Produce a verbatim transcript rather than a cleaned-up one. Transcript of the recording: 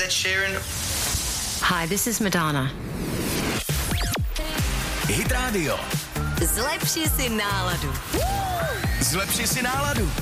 Ed Sheeran. Hi, this is Madonna. Hit Radio. Zlepši si náladu. Zlepši si náladu.